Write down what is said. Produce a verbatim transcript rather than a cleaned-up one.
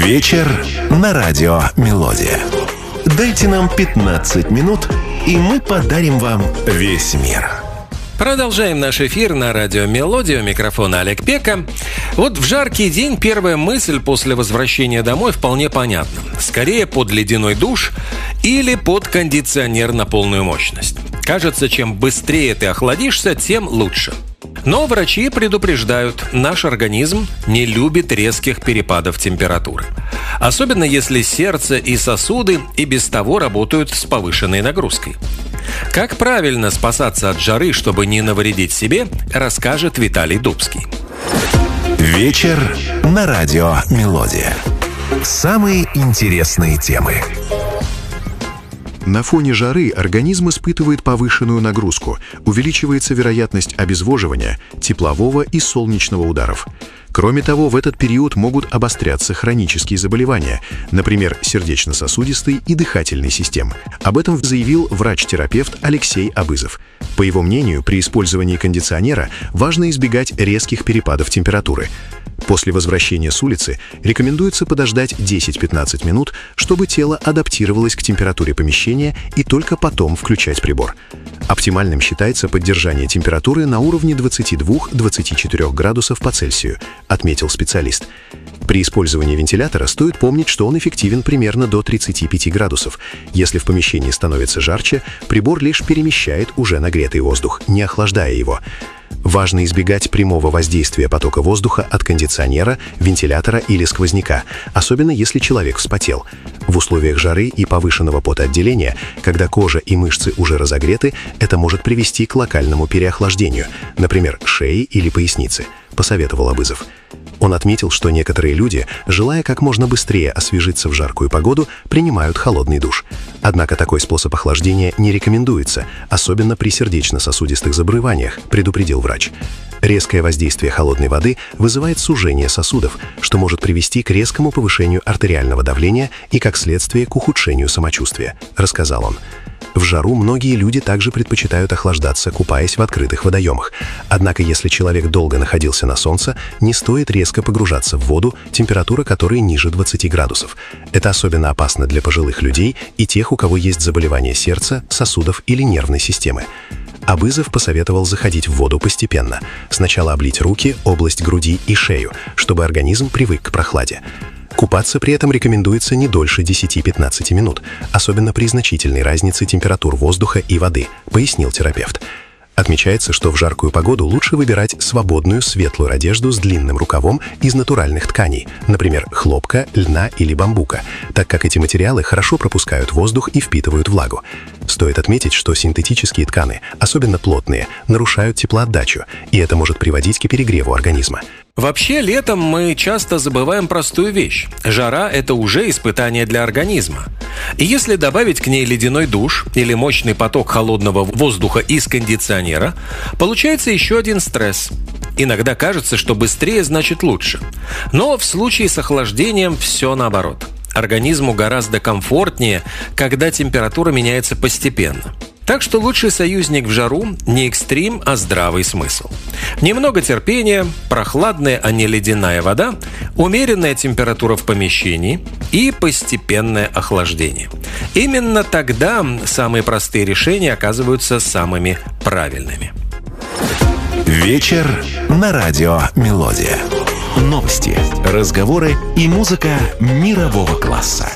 Вечер на радио «Мелодия». Дайте нам пятнадцать минут, и мы подарим вам весь мир. Продолжаем наш эфир на радио «Мелодия». У микрофона Олег Пека. Вот в жаркий день первая мысль после возвращения домой вполне понятна. Скорее под ледяной душ или под кондиционер на полную мощность. Кажется, чем быстрее ты охладишься, тем лучше. Но врачи предупреждают, наш организм не любит резких перепадов температуры. Особенно если сердце и сосуды и без того работают с повышенной нагрузкой. Как правильно спасаться от жары, чтобы не навредить себе, расскажет Виталий Дубский. Вечер на радио «Мелодия». Самые интересные темы. На фоне жары организм испытывает повышенную нагрузку, увеличивается вероятность обезвоживания, теплового и солнечного ударов. Кроме того, в этот период могут обостряться хронические заболевания, например, сердечно-сосудистой и дыхательной систем. Об этом заявил врач-терапевт Алексей Абызов. По его мнению, при использовании кондиционера важно избегать резких перепадов температуры. После возвращения с улицы рекомендуется подождать десять-пятнадцать минут, чтобы тело адаптировалось к температуре помещения, и только потом включать прибор. Оптимальным считается поддержание температуры на уровне двадцати двух — двадцати четырёх градусов по Цельсию, отметил специалист. При использовании вентилятора стоит помнить, что он эффективен примерно до тридцати пяти градусов. Если в помещении становится жарче, прибор лишь перемещает уже нагретый воздух, не охлаждая его. Важно избегать прямого воздействия потока воздуха от кондиционера, вентилятора или сквозняка, особенно если человек вспотел. В условиях жары и повышенного потоотделения, когда кожа и мышцы уже разогреты, это может привести к локальному переохлаждению, например, шеи или поясницы, посоветовал Абызов. Он отметил, что некоторые люди, желая как можно быстрее освежиться в жаркую погоду, принимают холодный душ. Однако такой способ охлаждения не рекомендуется, особенно при сердечно-сосудистых заболеваниях, предупредил врач. Резкое воздействие холодной воды вызывает сужение сосудов, что может привести к резкому повышению артериального давления и, как следствие, к ухудшению самочувствия, рассказал он. В жару многие люди также предпочитают охлаждаться, купаясь в открытых водоемах. Однако, если человек долго находился на солнце, не стоит резко погружаться в воду, температура которой ниже двадцати градусов. Это особенно опасно для пожилых людей и тех, у кого есть заболевания сердца, сосудов или нервной системы. Абызов посоветовал заходить в воду постепенно. Сначала облить руки, область груди и шею, чтобы организм привык к прохладе. Купаться при этом рекомендуется не дольше десяти-пятнадцати минут, особенно при значительной разнице температур воздуха и воды, пояснил терапевт. Отмечается, что в жаркую погоду лучше выбирать свободную светлую одежду с длинным рукавом из натуральных тканей, например, хлопка, льна или бамбука, так как эти материалы хорошо пропускают воздух и впитывают влагу. Стоит отметить, что синтетические ткани, особенно плотные, нарушают теплоотдачу, и это может приводить к перегреву организма. Вообще, летом мы часто забываем простую вещь. Жара – это уже испытание для организма. И если добавить к ней ледяной душ или мощный поток холодного воздуха из кондиционера, получается еще один стресс. Иногда кажется, что быстрее значит лучше. Но в случае с охлаждением все наоборот. Организму гораздо комфортнее, когда температура меняется постепенно. Так что лучший союзник в жару не экстрим, а здравый смысл. Немного терпения, прохладная, а не ледяная вода, умеренная температура в помещении и постепенное охлаждение. Именно тогда самые простые решения оказываются самыми правильными. Вечер на радио «Мелодия». Новости, разговоры и музыка мирового класса.